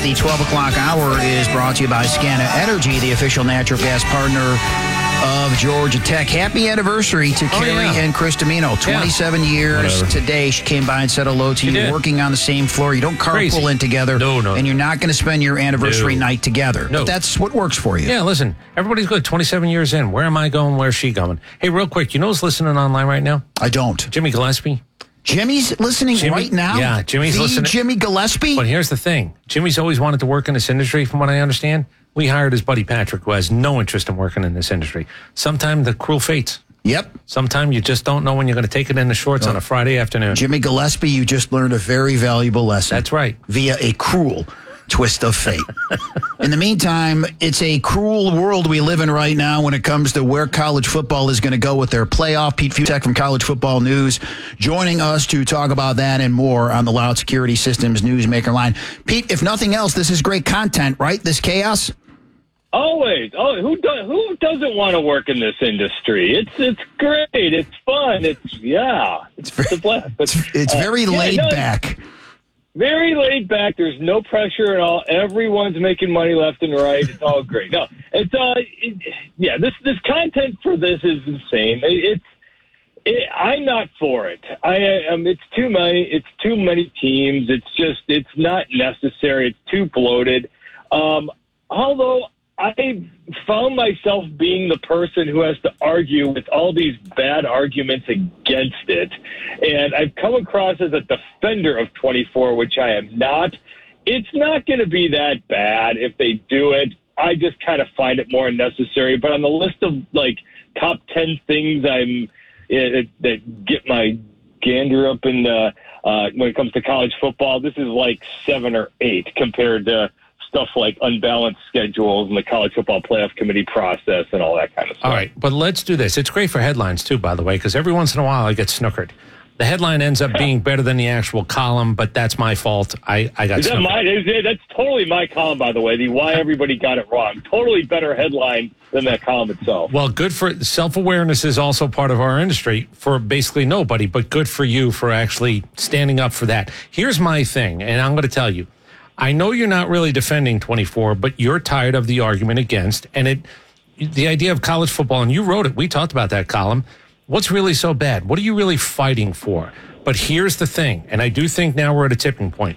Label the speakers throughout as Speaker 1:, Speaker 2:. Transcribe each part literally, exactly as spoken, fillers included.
Speaker 1: The twelve o'clock hour is brought to you by Scana Energy, the official natural gas partner of Georgia Tech. Happy anniversary to
Speaker 2: Oh,
Speaker 1: Carrie
Speaker 2: yeah.
Speaker 1: and Chris Domino. twenty-seven
Speaker 2: Yeah.
Speaker 1: years
Speaker 2: Whatever.
Speaker 1: today. She came by and said hello to
Speaker 2: She
Speaker 1: you,
Speaker 2: did.
Speaker 1: working on the same floor. You don't carpool
Speaker 2: Crazy.
Speaker 1: in together.
Speaker 2: No, no.
Speaker 1: And you're not going to spend your anniversary
Speaker 2: No.
Speaker 1: night together.
Speaker 2: No.
Speaker 1: But that's what works for you.
Speaker 2: Yeah, listen, everybody's good. twenty-seven years in. Where am I going? Where's she going? Hey, real quick, you know who's listening online right now?
Speaker 1: I don't.
Speaker 2: Jimmy Gillespie.
Speaker 1: Jimmy's listening
Speaker 2: Jimmy-
Speaker 1: right now?
Speaker 2: yeah, Jimmy's
Speaker 1: the
Speaker 2: listening.
Speaker 1: Jimmy Gillespie?
Speaker 2: But here's the thing. Jimmy's always wanted to work in this industry, from what I understand. We hired his buddy Patrick, who has no interest in working in this industry. Sometimes the cruel fates.
Speaker 1: Yep.
Speaker 2: Sometimes you just don't know when you're going to take it in the shorts on a Friday afternoon.
Speaker 1: Jimmy Gillespie, you just learned a very valuable lesson.
Speaker 2: That's right.
Speaker 1: Via a cruel twist of fate. In the meantime, it's a cruel world we live in right now when it comes to where college football is going to go with their playoff. Pete Futek from College Football News joining us to talk about that and more on the Loud Security Systems Newsmaker line. Pete, if nothing else, this is great content, right? This chaos?
Speaker 3: Always. Oh, who does? Who doesn't want to work in this industry? It's it's great. It's fun. It's yeah. It's,
Speaker 1: very-
Speaker 3: a blast. But,
Speaker 1: It's, it's
Speaker 3: uh,
Speaker 1: very
Speaker 3: yeah,
Speaker 1: laid
Speaker 3: no,
Speaker 1: back.
Speaker 3: Very laid back. There's no pressure at all. Everyone's making money left and right. It's all great. No, it's uh, it, yeah. This this content for this is insane. It, it's it, I'm not for it. I um, it's too many. It's too many teams. It's just it's not necessary. It's too bloated. Um, although. I found myself being the person who has to argue with all these bad arguments against it. And I've come across as a defender of twenty-four, which I am not. It's not going to be that bad if they do it. I just kind of find it more unnecessary. But on the list of, like, top ten things I'm uh, that get my gander up in the, uh, when it comes to college football, this is like seven or eight compared to stuff like unbalanced schedules and the college football playoff committee process and all that kind of stuff.
Speaker 2: All right, but let's do this. It's great for headlines, too, by the way, because every once in a while I get snookered. The headline ends up being better than the actual column, but that's my fault. I, I got
Speaker 3: Is that
Speaker 2: snookered.
Speaker 3: my, is it, that's totally my column, by the way, the why everybody got it wrong. Totally better headline than that column itself.
Speaker 2: Well, good for self-awareness is also part of our industry for basically nobody, but good for you for actually standing up for that. Here's my thing, and I'm going to tell you. I know you're not really defending twenty-four, but you're tired of the argument against, and it, the idea of college football, and you wrote it. We talked about that column. What's really so bad? What are you really fighting for? But here's the thing, and I do think now we're at a tipping point.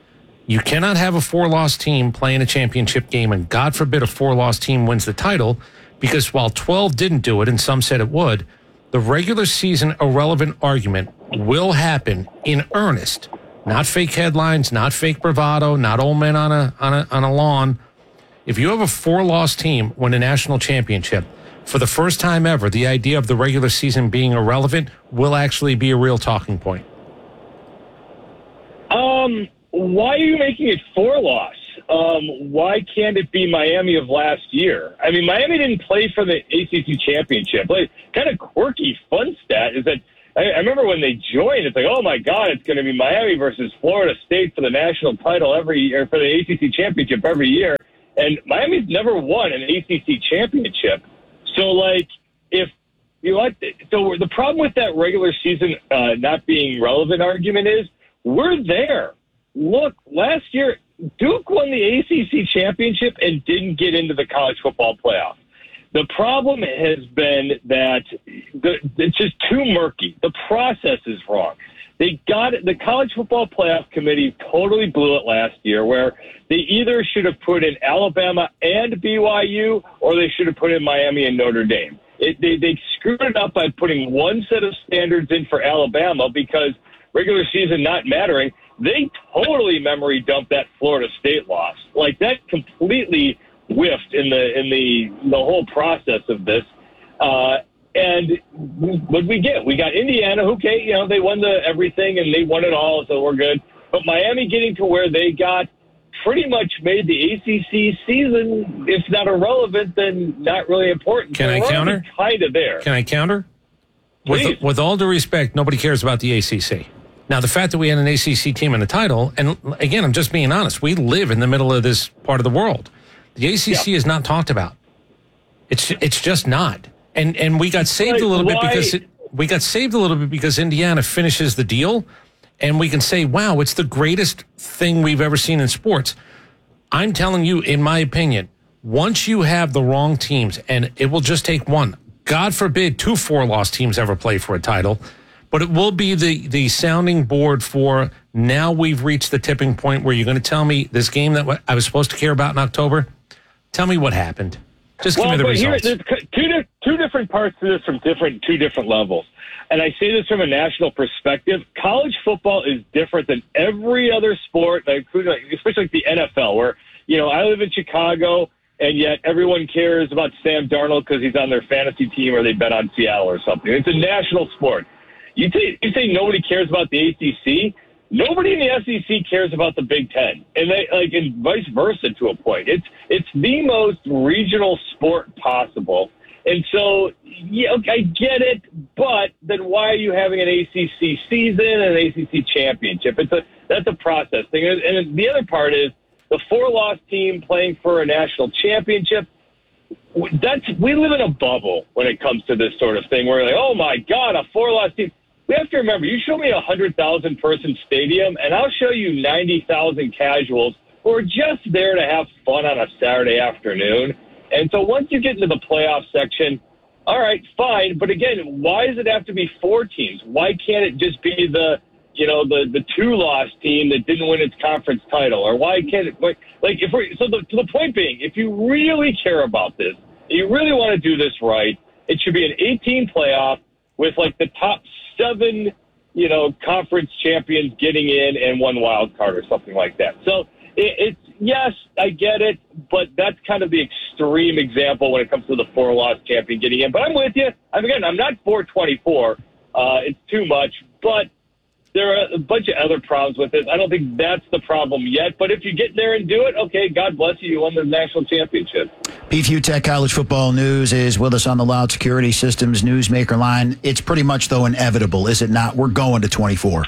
Speaker 2: You cannot have a four-loss team playing a championship game, and God forbid a four-loss team wins the title, because while twelve didn't do it, and some said it would, the regular season irrelevant argument will happen in earnest. Not fake headlines, not fake bravado, not old men on a on a on a lawn. If you have a four-loss team win a national championship, for the first time ever, the idea of the regular season being irrelevant will actually be a real talking point.
Speaker 3: Um, why are you making it four loss? Um, why can't it be Miami of last year? I mean, Miami didn't play for the A C C championship. Like, kind of quirky, fun stat is that I, I remember when they joined, it's like, oh my God, it's going to be Miami versus Florida State for the national title every year, for the A C C championship every year. And Miami's never won an A C C championship. So, like, if you want, so the problem with that regular season uh, not being relevant argument is we're there. Look, last year, Duke won the A C C championship and didn't get into the college football playoff. The problem has been that the, it's just too murky. The process is wrong. They got it. The college football playoff committee totally blew it last year, where they either should have put in Alabama and B Y U, or they should have put in Miami and Notre Dame. It, they, they screwed it up by putting one set of standards in for Alabama because regular season not mattering. They totally memory dumped that Florida State loss. Like, that completely whiffed in the in the the whole process of this. Uh, and what did we get? We got Indiana, who, okay, you know, they won the everything and they won it all, so we're good. But Miami getting to where they got pretty much made the A C C season, if not irrelevant, then not really important.
Speaker 2: Can
Speaker 3: so
Speaker 2: I
Speaker 3: we're
Speaker 2: counter?
Speaker 3: Kind of there.
Speaker 2: Can I counter?
Speaker 3: Please.
Speaker 2: With, with all due respect, nobody cares about the A C C. Now, the fact that we had an A C C team in the title, and again, I'm just being honest, we live in the middle of this part of the world. The A C C
Speaker 3: Yeah.
Speaker 2: is not talked about. It's it's just not. And and we got saved
Speaker 3: Like,
Speaker 2: a little
Speaker 3: why?
Speaker 2: bit because it, we got saved a little bit because Indiana finishes the deal, and we can say, wow, it's the greatest thing we've ever seen in sports. I'm telling you, in my opinion, once you have the wrong teams, and it will just take one, God forbid two four-loss teams ever play for a title, but it will be the, the sounding board for now we've reached the tipping point where you're going to tell me this game that I was supposed to care about in October, tell me what happened. Just
Speaker 3: well,
Speaker 2: give me the
Speaker 3: but
Speaker 2: results.
Speaker 3: Here, there's two, di- two different parts to this from different two different levels. And I say this from a national perspective. College football is different than every other sport, including, especially like the N F L, where, you know, I live in Chicago, and yet everyone cares about Sam Darnold because he's on their fantasy team or they bet on Seattle or something. It's a national sport. You, t- you say nobody cares about the A C C? Nobody in the S E C cares about the Big Ten, and they like, and vice versa to a point. It's it's the most regional sport possible, and so yeah, okay, I get it. But then why are you having an A C C season and an A C C championship? It's a that's a process thing, and, and the other part is the four-loss team playing for a national championship. That's we live in a bubble when it comes to this sort of thing. We're like, oh my God, a four-loss team. We have to remember, you show me a one hundred thousand person stadium, and I'll show you ninety thousand casuals who are just there to have fun on a Saturday afternoon. And so once you get into the playoff section, all right, fine. But again, why does it have to be four teams? Why can't it just be the, you know, the, the two-loss team that didn't win its conference title? Or why can't it, like, like if we're, so the, to the point being, if you really care about this, you really want to do this right, it should be an eighteen playoff with like the top seven, you know, conference champions getting in and one wild card or something like that. So it, it's, yes, I get it, but that's kind of the extreme example when it comes to the four-loss champion getting in. But I'm with you. I'm, again, I'm not four twenty-four. Uh, it's too much, but there are a bunch of other problems with it. I don't think that's the problem yet. But if you get there and do it, okay, God bless you. You won the national championship.
Speaker 1: Pete Fiutak, College Football News, is with us on the Loud Security Systems Newsmaker line. It's pretty much, though, inevitable, is it not? We're going to twenty-four.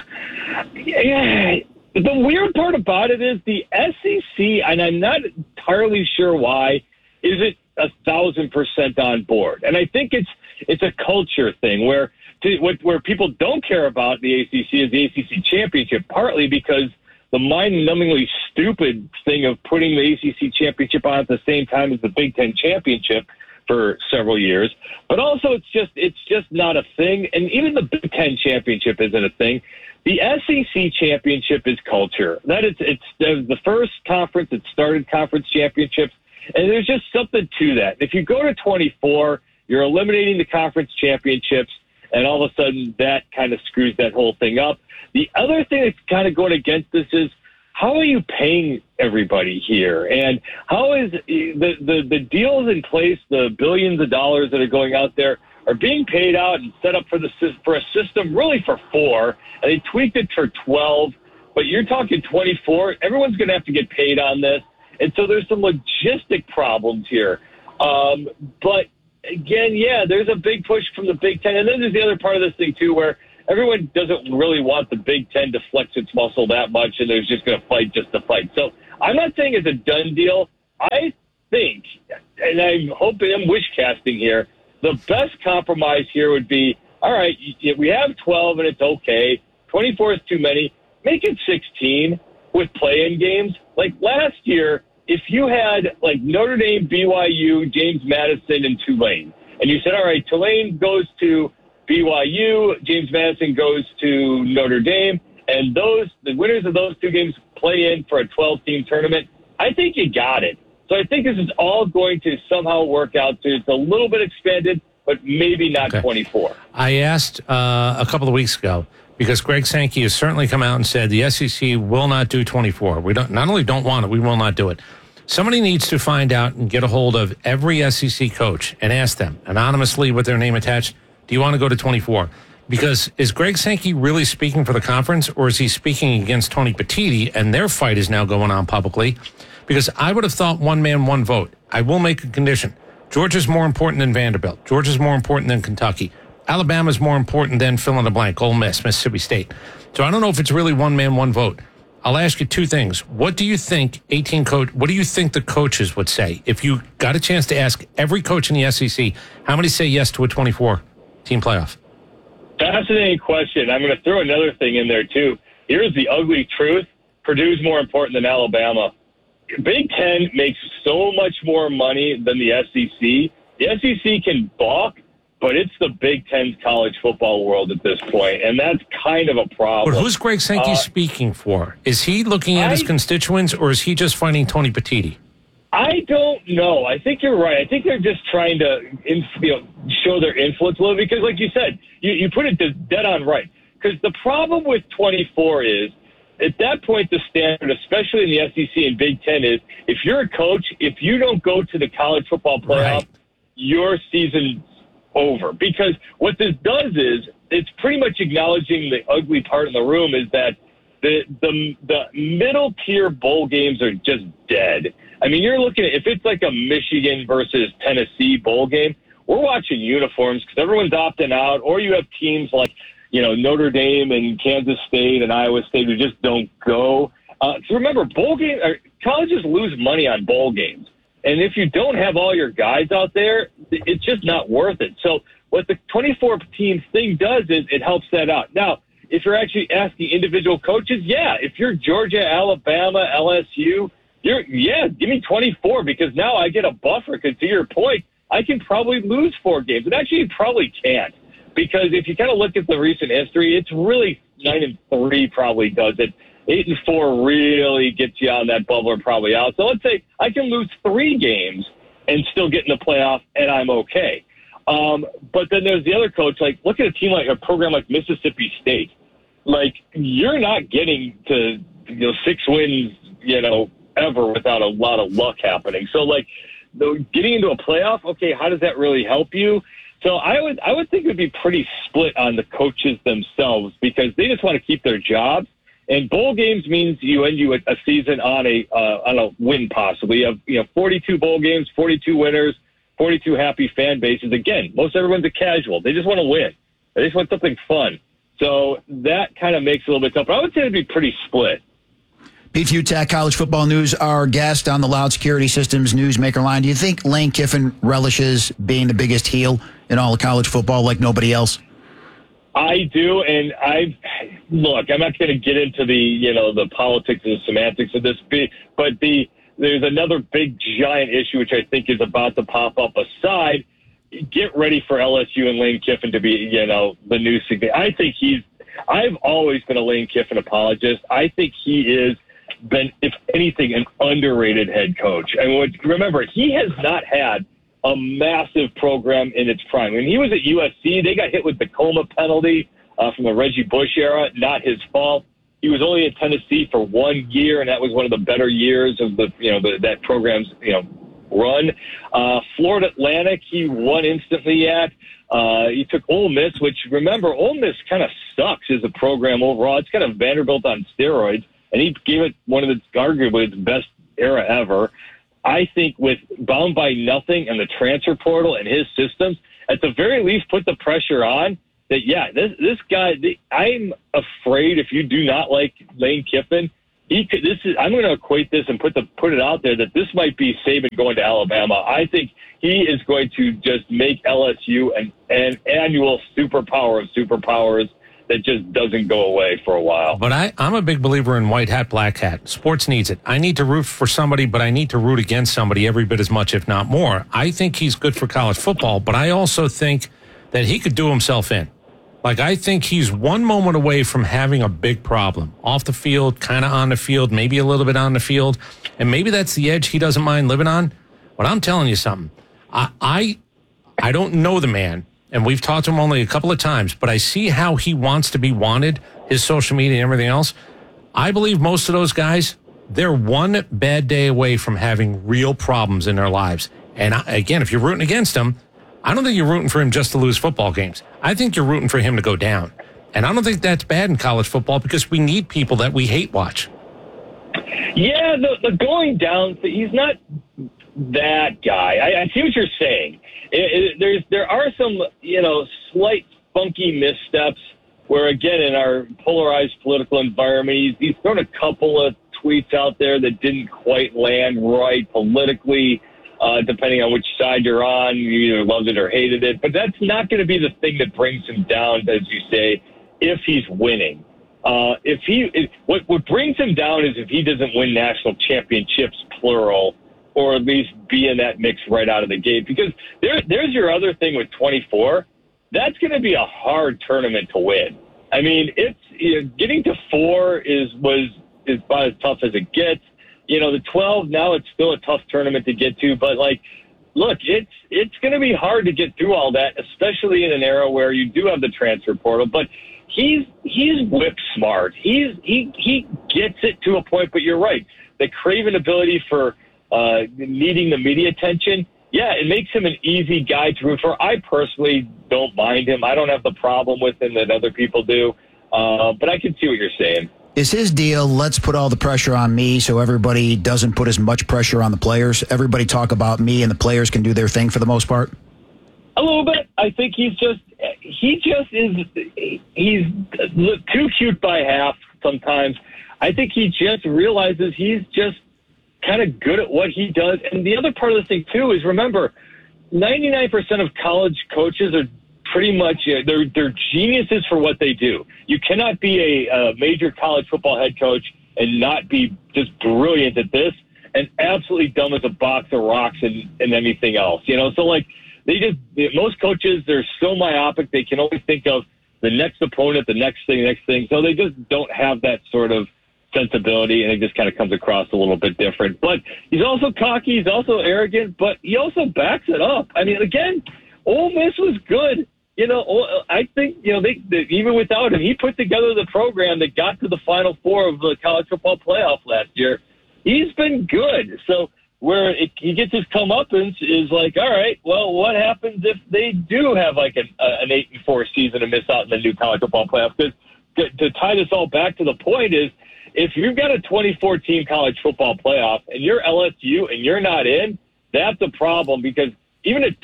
Speaker 3: Yeah. The weird part about it is the S E C, and I'm not entirely sure why, isn't a thousand percent on board. And I think it's it's a culture thing where to, what, where people don't care about the A C C is the A C C championship, partly because the mind-numbingly stupid thing of putting the A C C championship on at the same time as the Big Ten championship for several years. But also it's just it's just not a thing. And even the Big Ten championship isn't a thing. The S E C championship is culture. That is, it's the first conference that started conference championships, and there's just something to that. If you go to twenty-four, you're eliminating the conference championships, and all of a sudden that kind of screws that whole thing up. The other thing that's kind of going against this is, how are you paying everybody here? And how is the, the, the deals in place, the billions of dollars that are going out there, are being paid out and set up for the for a system really for four, and they tweaked it for twelve, but you're talking twenty-four. Everyone's going to have to get paid on this, and so there's some logistic problems here. Um, but again, yeah, there's a big push from the Big Ten, and then there's the other part of this thing too, where everyone doesn't really want the Big Ten to flex its muscle that much, and they're just going to fight just to fight. So I'm not saying it's a done deal. I think, and I'm hoping I'm wish casting here, the best compromise here would be, all right, we have twelve and it's okay. twenty-four is too many. Make it sixteen with play-in games. Like last year, if you had like Notre Dame, B Y U, James Madison, and Tulane, and you said, all right, Tulane goes to B Y U, James Madison goes to Notre Dame, and those the winners of those two games play in for a twelve-team tournament, I think you got it. So I think this is all going to somehow work out to it's a little bit expanded, but maybe not okay. twenty-four.
Speaker 2: I asked uh, a couple of weeks ago, because Greg Sankey has certainly come out and said the S E C will not do twenty-four. We don't not only don't want it, we will not do it. Somebody needs to find out and get a hold of every S E C coach and ask them anonymously with their name attached, do you want to go to twenty-four? Because is Greg Sankey really speaking for the conference, or is he speaking against Tony Petitti, and their fight is now going on publicly? Because I would have thought one man, one vote. I will make a condition. Georgia's more important than Vanderbilt. Georgia's more important than Kentucky. Alabama's more important than fill in the blank, Ole Miss, Mississippi State. So I don't know if it's really one man, one vote. I'll ask you two things. What do you think eighteen coach, what do you think the coaches would say? If you got a chance to ask every coach in the S E C, how many say yes to a twenty-four team playoff?
Speaker 3: Fascinating question. I'm going to throw another thing in there too. Here's the ugly truth. Purdue's more important than Alabama. Big Ten makes so much more money than the S E C. The S E C can balk, but it's the Big Ten's college football world at this point, and that's kind of a problem.
Speaker 2: But who's Greg Sankey uh, speaking for? Is he looking at I, his constituents, or is he just fighting Tony Petitti?
Speaker 3: I don't know. I think you're right. I think they're just trying to you know, show their influence a little, because, like you said, you, you put it dead on right. Because the problem with twenty-four is, at that point, the standard, especially in the S E C and Big Ten, is if you're a coach, if you don't go to the college football playoff, right, your season's over. Because what this does is it's pretty much acknowledging the ugly part in the room is that the the the middle tier bowl games are just dead. I mean, you're looking at, if it's like a Michigan versus Tennessee bowl game, we're watching uniforms because everyone's opting out, or you have teams like, you know, Notre Dame and Kansas State and Iowa State who just don't go. Uh, so remember, bowl games, or colleges lose money on bowl games. And if you don't have all your guys out there, it's just not worth it. So what the twenty-four team thing does is it helps that out. Now, if you're actually asking individual coaches, yeah, if you're Georgia, Alabama, L S U, you're, yeah, give me twenty-four, because now I get a buffer. Because to your point, I can probably lose four games. And actually, you probably can't. Because if you kind of look at the recent history, it's really nine and three probably does it. Eight and four really gets you on that bubble or probably out. So let's say I can lose three games and still get in the playoff, and I'm okay. Um, but then there's the other coach. Like, look at a team like a program like Mississippi State. Like, you're not getting to you know six wins, you know, ever without a lot of luck happening. So like, the, getting into a playoff, okay, how does that really help you? So I would I would think it would be pretty split on the coaches themselves, because they just want to keep their jobs. And bowl games means you end you a, a season on a uh, on a win possibly. You have you know forty-two bowl games, forty-two winners, forty-two happy fan bases. Again, most everyone's a casual. They just want to win. They just want something fun. So that kind of makes it a little bit tough. But I would say it'd be pretty split.
Speaker 1: Pete Fiutak, College Football News, our guest on the Loud Security Systems Newsmaker line. Do you think Lane Kiffin relishes being the biggest heel in all of college football like nobody else?
Speaker 3: I do, and I look. I'm not going to get into the you know the politics and the semantics of this, but the there's another big giant issue which I think is about to pop up. Aside, get ready for L S U and Lane Kiffin to be you know the new signature. I think he's. I've always been a Lane Kiffin apologist. I think he is been, if anything, an underrated head coach. And remember, he has not had a massive program in its prime. When he was at U S C, they got hit with the coma penalty uh, from the Reggie Bush era. Not his fault. He was only at Tennessee for one year, and that was one of the better years of the you know the, that program's you know run. Uh, Florida Atlantic, he won instantly at. Uh, he took Ole Miss, which remember Ole Miss kind of sucks as a program overall. It's kind of Vanderbilt on steroids, and he gave it one of its arguably its best era ever. I think with Bound by Nothing and the transfer portal and his systems, at the very least, put the pressure on that, yeah, this this guy, I'm afraid if you do not like Lane Kiffin, he could, this is, I'm going to equate this and put the put it out there that this might be Saban going to Alabama. I think he is going to just make L S U an, an annual superpower of superpowers that just doesn't go away for a while.
Speaker 2: But I, I'm a big believer in white hat, black hat. Sports needs it. I need to root for somebody, but I need to root against somebody every bit as much, if not more. I think he's good for college football, but I also think that he could do himself in. Like, I think he's one moment away from having a big problem. Off the field, kind of on the field, maybe a little bit on the field. And maybe that's the edge he doesn't mind living on. But I'm telling you something. I I, I don't know the man. And we've talked to him only a couple of times, but I see how he wants to be wanted, his social media and everything else. I believe most of those guys, they're one bad day away from having real problems in their lives. And I, again, if you're rooting against him, I don't think you're rooting for him just to lose football games. I think you're rooting for him to go down. And I don't think that's bad in college football, because we need people that we hate watch.
Speaker 3: Yeah, the, the going down, he's not that guy. I, I see what you're saying. It, it, there's there are some you know slight funky missteps where, again, in our polarized political environment, he's, he's thrown a couple of tweets out there that didn't quite land right politically, uh, depending on which side you're on. You either loved it or hated it, but that's not going to be the thing that brings him down, as you say, if he's winning. Uh, if he, if, what what brings him down is if he doesn't win national championships, plural, or at least be in that mix right out of the gate. Because there, there's your other thing with twenty-four. That's going to be a hard tournament to win. I mean, it's you know, getting to four is was is about as tough as it gets. You know, the twelve now it's still a tough tournament to get to, but like, look, it's it's going to be hard to get through all that, especially in an era where you do have the transfer portal. But he's he's whip smart. He's he he gets it to a point. But you're right, the craven ability for uh, needing the media attention. Yeah, it makes him an easy guy to root for. I personally don't mind him. I don't have the problem with him that other people do. Uh, but I can see what you're saying.
Speaker 1: Is his deal, let's put all the pressure on me so everybody doesn't put as much pressure on the players? Everybody talk about me and the players can do their thing for the most part?
Speaker 3: A little bit. I think he's just, he just is, he's too cute by half sometimes. I think he just realizes he's just kind of good at what he does. And the other part of the thing, too, is remember, ninety-nine percent of college coaches are pretty much, uh, they're, they're geniuses for what they do. You cannot be a, a major college football head coach and not be just brilliant at this and absolutely dumb as a box of rocks and, and anything else. You know, so like they just, most coaches, they're so myopic, they can only think of the next opponent, the next thing, the next thing. So they just don't have that sort of sensibility, and it just kind of comes across a little bit different. But he's also cocky, he's also arrogant, but he also backs it up. I mean, again, Ole Miss was good. You know, I think, you know, they, they even without him, he put together the program that got to the Final Four of the college football playoff last year. He's been good. So where it, he gets his comeuppance is like, all right, well, what happens if they do have like an, uh, an eight and four season and miss out in the new college football playoff? Because to, to tie this all back to the point is, if you've got a twenty-four team college football playoff and you're L S U and you're not in, that's a problem because even a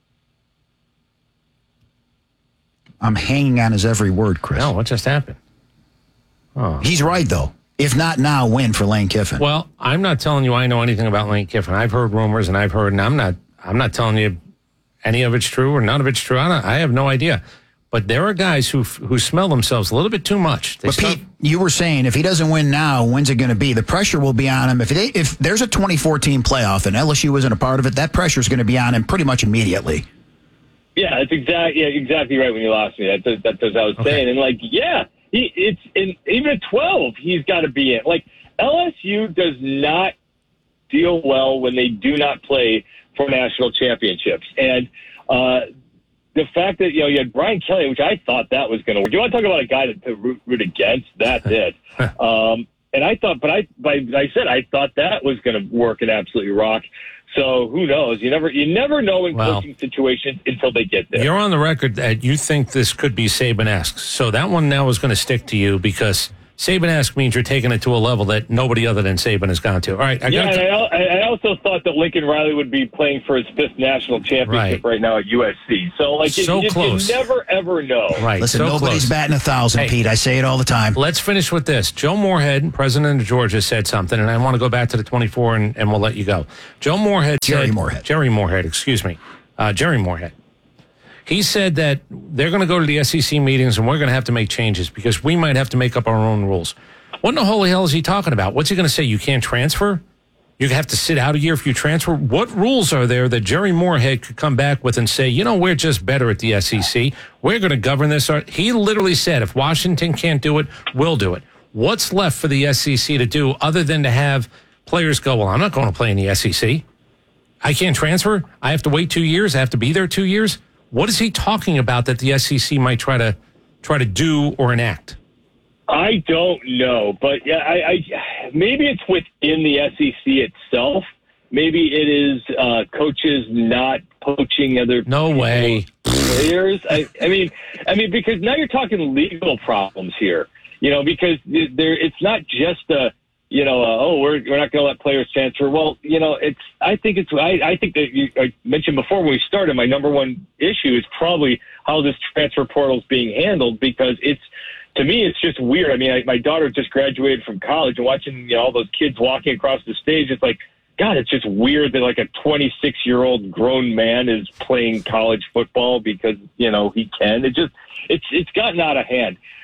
Speaker 1: I'm hanging on his every word, Chris.
Speaker 2: No, what just happened?
Speaker 1: Oh. He's right, though. If not now, when for Lane Kiffin?
Speaker 2: Well, I'm not telling you I know anything about Lane Kiffin. I've heard rumors and I've heard, and I'm not I'm not telling you any of it's true or none of it's true. I, don't, I have no idea. But there are guys who who smell themselves a little bit too much. They
Speaker 1: but
Speaker 2: start,
Speaker 1: Pete, you were saying if he doesn't win now, when's it going to be? The pressure will be on him. If they, if there's a twenty-four team playoff and L S U isn't a part of it, that pressure is going to be on him pretty much immediately.
Speaker 3: Yeah, that's exactly yeah, exactly right when you lost me. That's that's what I was
Speaker 2: okay.
Speaker 3: saying. And like, yeah, he it's in even at twelve, he's got to be in. Like L S U does not deal well when they do not play for national championships. And uh, the fact that you know you had Brian Kelly, which I thought that was going to work. You want to talk about a guy to, to root, root against? That's it. um, and I thought, but I, but I said I thought that was going to work and absolutely rock. So who knows? You never, you never know in
Speaker 2: well,
Speaker 3: coaching situations until they get there.
Speaker 2: You're on the record that you think this could be Saban-esque. So that one now is going to stick to you because Saban-esque means you're taking it to a level that nobody other than Saban has gone to. All right. I
Speaker 3: yeah,
Speaker 2: got
Speaker 3: and I, I also thought that Lincoln Riley would be playing for his fifth national championship right, right now at U S C. So, like,
Speaker 2: so
Speaker 3: you,
Speaker 2: close.
Speaker 3: you never, ever know.
Speaker 2: Right.
Speaker 1: Listen,
Speaker 2: so
Speaker 1: nobody's
Speaker 2: close.
Speaker 1: batting a thousand,
Speaker 2: hey,
Speaker 1: Pete. I say it all the time.
Speaker 2: Let's finish with this. Joe Moorhead, president of Georgia, said something, and I want to go back to the twenty-four, and, and we'll let you go. Joe Moorhead
Speaker 1: Jerry
Speaker 2: said...
Speaker 1: Moorhead.
Speaker 2: Jerry Moorhead, excuse me. Uh, Jerry Moorhead. He said that they're going to go to the S E C meetings, and we're going to have to make changes because we might have to make up our own rules. What in the holy hell is he talking about? What's he going to say? You can't transfer? You have to sit out a year if you transfer? What rules are there that Jerry Moorhead could come back with and say, you know, we're just better at the S E C. We're going to govern this. He literally said, if Washington can't do it, we'll do it. What's left for the S E C to do other than to have players go, well, I'm not going to play in the S E C. I can't transfer. I have to wait two years. I have to be there two years. What is he talking about that the S E C might try to try to do or enact?
Speaker 3: I don't know, but yeah, I, I maybe it's within the S E C itself. Maybe it is uh, coaches not poaching other
Speaker 2: no way
Speaker 3: players. I, I mean, I mean because now you're talking legal problems here. You know, because there it's not just a you know uh, oh we're we're not going to let players transfer. Well, you know, it's I think it's I, I think that you, I mentioned before when we started. My number one issue is probably how this transfer portal is being handled because it's. To me, it's just weird. I mean, I, my daughter just graduated from college and watching you know, all those kids walking across the stage, it's like, God, it's just weird that like a twenty-six-year-old grown man is playing college football because, you know, he can. It just, it's it's gotten out of hand.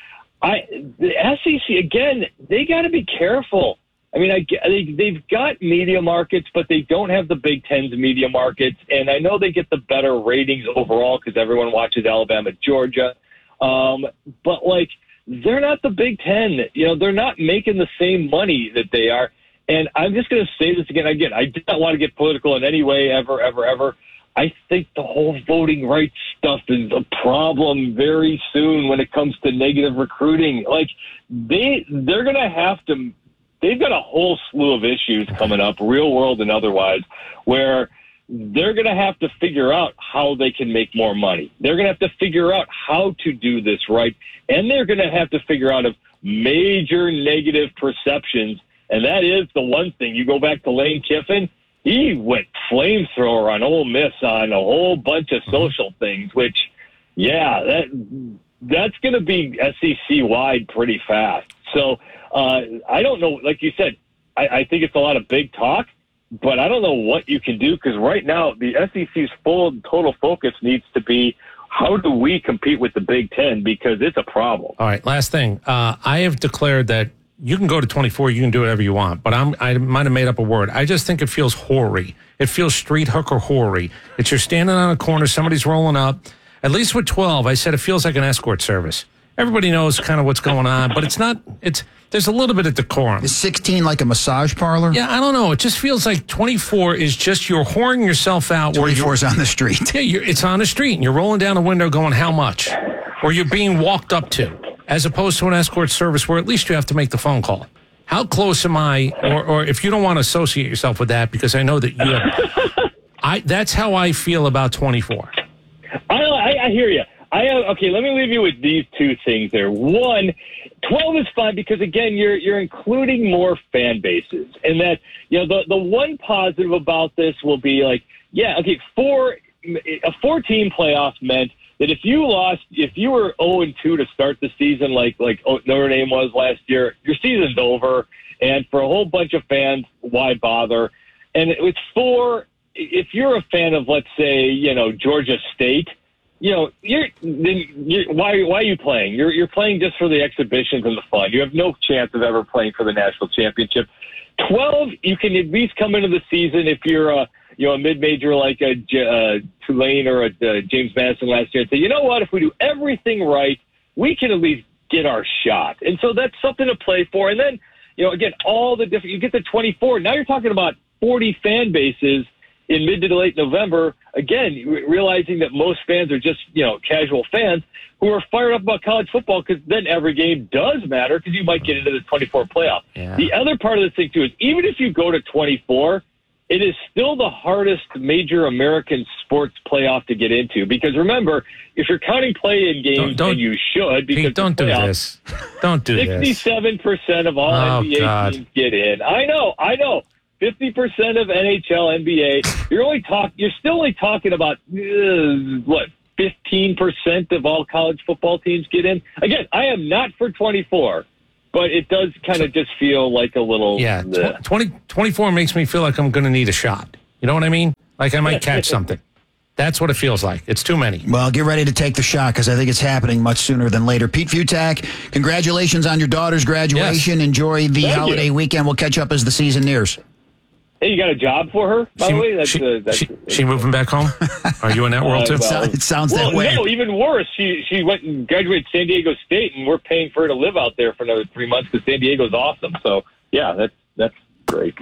Speaker 3: I the S E C, again, they got to be careful. I mean, I, they, they've got media markets, but they don't have the Big Ten's media markets. And I know they get the better ratings overall because everyone watches Alabama, Georgia. Um, but, like, they're not the Big Ten. You know, they're not making the same money that they are. And I'm just going to say this again. Again, I do not want to get political in any way, ever, ever, ever. I think the whole voting rights stuff is a problem very soon when it comes to negative recruiting. Like, they, they're going to have to – they've got a whole slew of issues coming up, real world and otherwise, where they're going to have to figure out how they can make more money. They're going to have to figure out how to do this right, and they're going to have to figure out of major negative perceptions, and that is the one thing. You go back to Lane Kiffin, he went flamethrower on Ole Miss on a whole bunch of social things, which, yeah, that that's going to be S E C-wide pretty fast. So uh, I don't know. Like you said, I, I think it's a lot of big talk, but I don't know what you can do because right now the S E C's full total focus needs to be how do we compete with the Big Ten because it's a problem.
Speaker 2: All right, last thing. Uh, I have declared that you can go to twenty-four, you can do whatever you want, but I'm, I might have made up a word. I just think it feels hoary. It feels street hooker hoary. It's you're standing on a corner, somebody's rolling up. At least with twelve, I said it feels like an escort service. Everybody knows kind of what's going on, but it's not, it's, there's a little bit of decorum.
Speaker 1: Is sixteen like a massage parlor?
Speaker 2: Yeah, I don't know. It just feels like twenty-four is just you're whoring yourself out.
Speaker 1: twenty-four is on the street.
Speaker 2: Yeah, you're, it's on the street, and you're rolling down the window going, how much? Or you're being walked up to, as opposed to an escort service where at least you have to make the phone call. How close am I, or, or if you don't want to associate yourself with that, because I know that you have, I, that's how I feel about twenty-four.
Speaker 3: I, I, I hear you. I have, okay, let me leave you with these two things there. One, twelve is fine because, again, you're you're including more fan bases. And that, you know, the, the one positive about this will be like, yeah, okay, four, a four-team playoff meant that if you lost, if you were oh and two to start the season like, like Notre Dame was last year, your season's over. And for a whole bunch of fans, why bother? And it's four, if you're a fan of, let's say, you know, Georgia State, you know, you're, then you're, why why are you playing? You're you're playing just for the exhibitions and the fun. You have no chance of ever playing for the national championship. Twelve, you can at least come into the season if you're a you know a mid-major like a uh, Tulane or a uh, James Madison last year and say, you know what, if we do everything right, we can at least get our shot. And so that's something to play for. And then you know again, all the different you get to twenty-four. Now you're talking about forty fan bases in mid to late November, again, realizing that most fans are just, you know, casual fans who are fired up about college football because then every game does matter because you might get into the twenty-four playoff.
Speaker 2: Yeah.
Speaker 3: The other part of this thing, too, is even if you go to twenty-four, it is still the hardest major American sports playoff to get into because, remember, if you're counting play-in games, don't, don't, and you should, because
Speaker 2: Pete, don't do this. Don't do
Speaker 3: this. sixty-seven percent of all
Speaker 2: oh,
Speaker 3: N B A
Speaker 2: God.
Speaker 3: teams get in. I know, I know. fifty percent of N H L, N B A. You're only talk. You're still only talking about uh, what fifteen percent of all college football teams get in. Again, I am not for twenty-four, but it does kind of just feel like a little.
Speaker 2: Yeah,
Speaker 3: uh,
Speaker 2: twenty, twenty-four makes me feel like I'm going to need a shot. You know what I mean? Like I might catch something. That's what it feels like. It's too many.
Speaker 1: Well, get ready to take the shot because I think it's happening much sooner than later. Pete Fiutak, congratulations on your daughter's graduation.
Speaker 2: Yes.
Speaker 1: Enjoy the
Speaker 3: Thank
Speaker 1: holiday
Speaker 3: you.
Speaker 1: weekend. We'll catch up as the season nears.
Speaker 3: Hey, you got a job for her, by
Speaker 2: She,
Speaker 3: the way? That's,
Speaker 2: she,
Speaker 3: uh, that's,
Speaker 2: she, she moving back home? Are you in that world too?
Speaker 3: Uh, well,
Speaker 1: It sounds
Speaker 3: well,
Speaker 1: that way.
Speaker 3: No, even worse. She she went and graduated San Diego State, and we're paying for her to live out there for another three months because San Diego's awesome. So, yeah, that's that's great.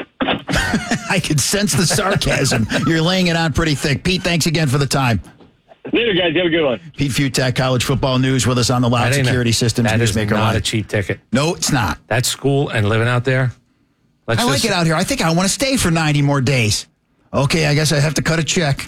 Speaker 1: I can sense the sarcasm. You're laying it on pretty thick. Pete, thanks again for the time.
Speaker 3: Later, guys. Have a good one.
Speaker 1: Pete Fiutak, College Football News, with us on the Loud
Speaker 2: That ain't
Speaker 1: Security
Speaker 2: a,
Speaker 1: Systems
Speaker 2: That is
Speaker 1: Newsmaker
Speaker 2: not
Speaker 1: Line.
Speaker 2: a cheap ticket.
Speaker 1: No, it's not.
Speaker 2: That school and living out there. Let's
Speaker 1: I like
Speaker 2: just,
Speaker 1: it out here. I think I want to stay for ninety more days. Okay, I guess I have to cut a check.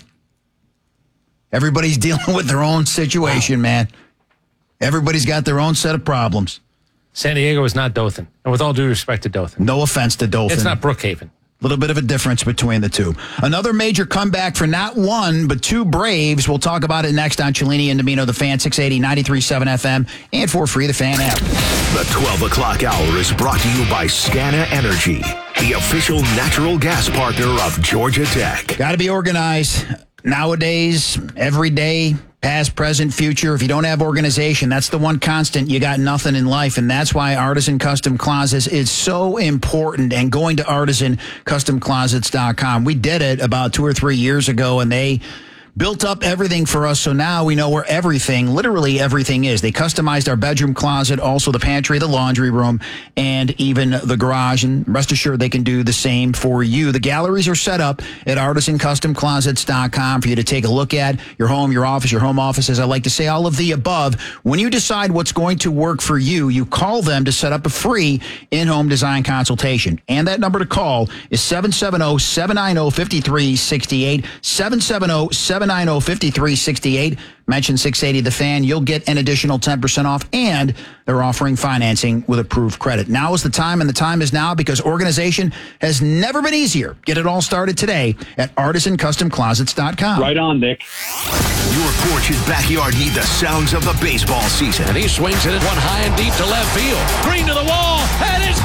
Speaker 1: Everybody's dealing with their own situation, man. Everybody's got their own set of problems.
Speaker 2: San Diego is not Dothan. And with all due respect to Dothan,
Speaker 1: No offense to Dothan.
Speaker 2: it's not Brookhaven.
Speaker 1: A little bit of a difference between the two. Another major comeback for not one, but two Braves. We'll talk about it next on Cellini and Domino, The Fan, six eighty, ninety-three point seven F M, and for free, The Fan app.
Speaker 4: The twelve o'clock hour is brought to you by Scana Energy, the official natural gas partner of Georgia Tech.
Speaker 1: Got to be organized. Nowadays, every day, Past, present, future. If you don't have organization, that's the one constant. You got nothing in life. And that's why Artisan Custom Closets is so important. And going to artisan custom closets dot com. We did it about two or three years ago, and they built up everything for us, so now we know where everything, literally everything is. They customized our bedroom closet, also the pantry, the laundry room, and even the garage. And rest assured, they can do the same for you. The galleries are set up at artisan custom closets dot com for you to take a look at your home, your office, your home office, as I like to say, all of the above. When you decide what's going to work for you, you call them to set up a free in-home design consultation. And that number to call is seven seven zero, seven nine zero, five three six eight, seven seven zero, seven nine zero, five three six eight. Mention six eighty The Fan. You'll get an additional ten percent off, and they're offering financing with approved credit. Now is the time, and the time is now, because organization has never been easier. Get it all started today at artisan custom closets dot com.
Speaker 3: Right on, Nick.
Speaker 4: Your porch and backyard need the sounds of the baseball season.
Speaker 5: And he swings it at one high and deep to left field. Green to the wall, and it's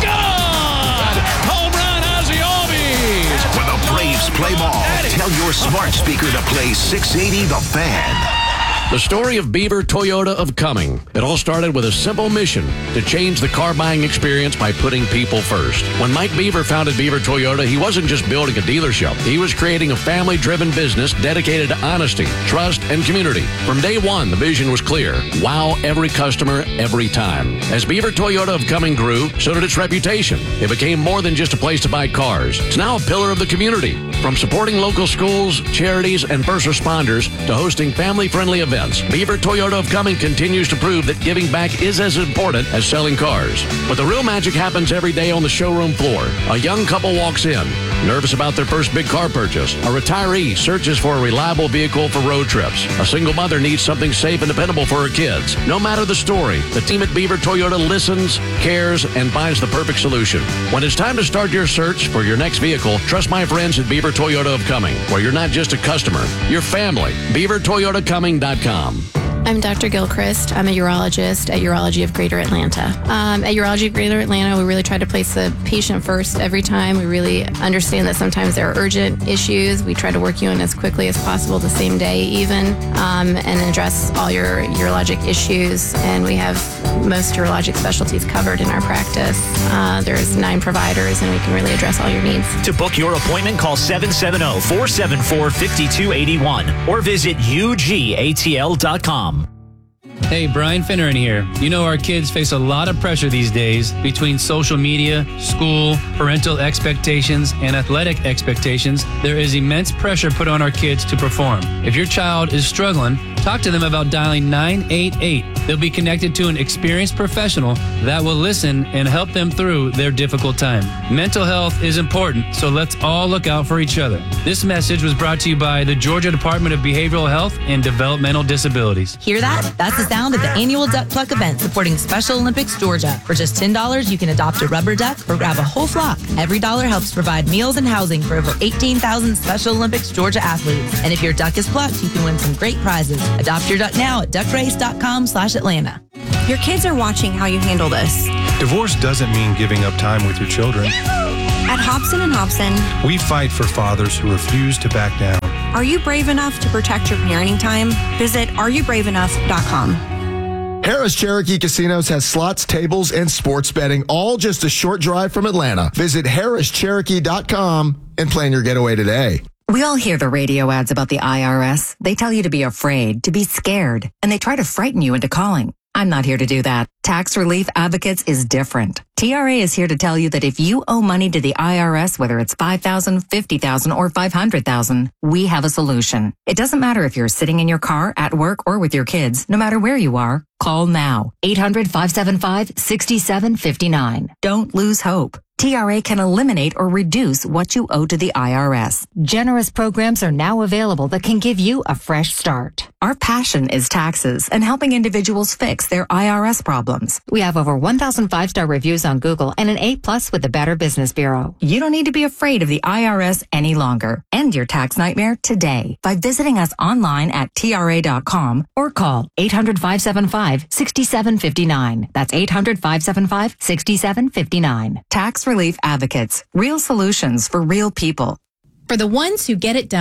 Speaker 5: gone! Home run, Ozzie Albies!
Speaker 4: When the Braves play ball, tell your smart speaker to play six eighty The Fan.
Speaker 5: The story of Beaver Toyota of Cumming. It all started with a simple mission to change the car buying experience by putting people first. When Mike Beaver founded Beaver Toyota, he wasn't just building a dealership. He was creating a family-driven business dedicated to honesty, trust, and community. From day one, the vision was clear. Wow every customer, every time. As Beaver Toyota of Cumming grew, so did its reputation. It became more than just a place to buy cars. It's now a pillar of the community. From supporting local schools, charities, and first responders to hosting family-friendly events, Beaver Toyota of Cumming continues to prove that giving back is as important as selling cars. But the real magic happens every day on the showroom floor. A young couple walks in, nervous about their first big car purchase. A retiree searches for a reliable vehicle for road trips. A single mother needs something safe and dependable for her kids. No matter the story, the team at Beaver Toyota listens, cares, and finds the perfect solution. When it's time to start your search for your next vehicle, trust my friends at Beaver Toyota of Cumming, where you're not just a customer, you're family. beaver toyota cumming dot com.
Speaker 6: I'm Doctor Gilchrist. I'm a urologist at Urology of Greater Atlanta. Um, at Urology of Greater Atlanta, we really try to place the patient first every time. We really understand that sometimes there are urgent issues. We try to work you in as quickly as possible, the same day even, um, and address all your urologic issues. And we have most urologic specialties covered in our practice. Uh, there's nine providers, and we can really address all your needs.
Speaker 7: To book your appointment, call seven seven zero, four seven four, five two eight one or visit U G A T L dot com.
Speaker 8: Hey, Brian Finneran here. You know our kids face a lot of pressure these days between social media, school, parental expectations, and athletic expectations. There is immense pressure put on our kids to perform. If your child is struggling, talk to them about dialing nine eight eight. They'll be connected to an experienced professional that will listen and help them through their difficult time. Mental health is important, so let's all look out for each other. This message was brought to you by the Georgia Department of Behavioral Health and Developmental Disabilities.
Speaker 9: Hear that? That's the sound of the annual Duck Pluck event supporting Special Olympics Georgia. For just ten dollars, you can adopt a rubber duck or grab a whole flock. Every dollar helps provide meals and housing for over eighteen thousand Special Olympics Georgia athletes. And if your duck is plucked, you can win some great prizes. Adopt your duck now at duck race dot com slash Atlanta.
Speaker 10: Your kids are watching how you handle this.
Speaker 11: Divorce doesn't mean giving up time with your children.
Speaker 10: At Hobson and Hobson,
Speaker 11: we fight for fathers who refuse to back down.
Speaker 10: Are you brave enough to protect your parenting time? Visit are you brave enough dot com.
Speaker 12: Harris Cherokee Casinos has slots, tables, and sports betting, all just a short drive from Atlanta. Visit harris cherokee dot com and plan your getaway today.
Speaker 13: We all hear the radio ads about the I R S. They tell you to be afraid, to be scared, and they try to frighten you into calling. I'm not here to do that. Tax Relief Advocates is different. T R A is here to tell you that if you owe money to the I R S, whether it's five thousand dollars, fifty thousand dollars, or five hundred thousand dollars, we have a solution. It doesn't matter if you're sitting in your car, at work, or with your kids. No matter where you are, call now. eight hundred, five seven five, six seven five nine. Don't lose hope. T R A can eliminate or reduce what you owe to the I R S. Generous programs are now available that can give you a fresh start. Our passion is taxes and helping individuals fix their I R S problems. We have over one thousand five-star reviews on Google and an A plus with the Better Business Bureau. You don't need to be afraid of the I R S any longer. End your tax nightmare today by visiting us online at T R A dot com or call eight hundred, five seven five, six seven five nine. That's eight hundred, five seven five, six seven five nine. Tax Relief Advocates. Real solutions for real people.
Speaker 14: For the ones who get it done,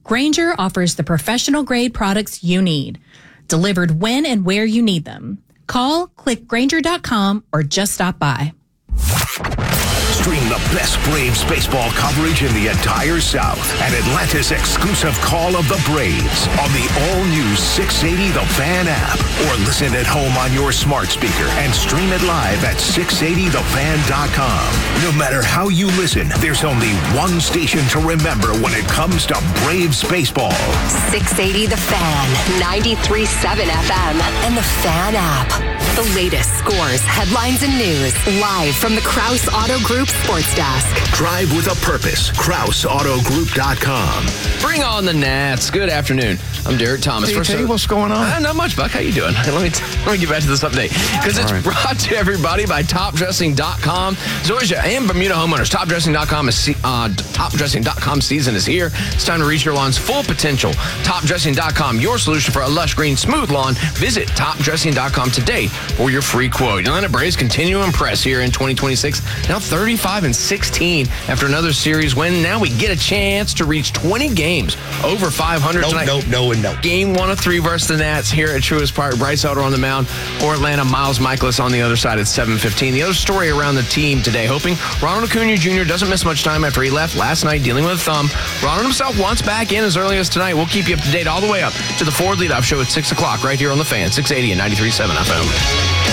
Speaker 14: Grainger offers the professional-grade products you need, delivered when and where you need them. Call, click Grainger dot com, or just stop by.
Speaker 4: Stream the best Braves baseball coverage in the entire South and Atlanta's exclusive Call of the Braves on the all-new six eighty The Fan app, or listen at home on your smart speaker and stream it live at six eighty the fan dot com. No matter how you listen, there's only one station to remember when it comes to Braves baseball.
Speaker 15: six eighty The Fan, ninety-three point seven F M, and the Fan app. The latest scores, headlines, and news live from the Krause Auto Group Sports Desk.
Speaker 4: Drive with a purpose. Krause Auto Group dot com.
Speaker 16: Bring on the Nats. Good afternoon. I'm Derek Thomas.
Speaker 1: Hey, Jay, what's going on?
Speaker 16: Uh, not much, Buck. How you doing? Let me t- let me get back to this update because it's
Speaker 1: right.
Speaker 16: brought to everybody by Top Dressing dot com. Zoysia and Bermuda homeowners. Top Dressing dot com is uh, Top Dressing dot com season is here. It's time to reach your lawn's full potential. Top Dressing dot com, your solution for a lush green, smooth lawn. Visit Top Dressing dot com today for your free quote. Atlanta Braves continue to impress here in twenty twenty-six. Now thirty-five and sixteen after another series win. Now we get a chance to reach twenty games over five hundred
Speaker 17: no,
Speaker 16: tonight.
Speaker 17: No, no, and no.
Speaker 16: Game one of three versus the Nats here at Truist Park. Bryce Elder on the mound for Atlanta. Miles Michaelis on the other side at seven fifteen. The other story around the team today, hoping Ronald Acuna Junior doesn't miss much time after he left last night dealing with a thumb. Ronald himself wants back in as early as tonight. We'll keep you up to date all the way up to the Ford Leadoff Show at six o'clock right here on the Fan, six eighty and ninety-three point seven F M.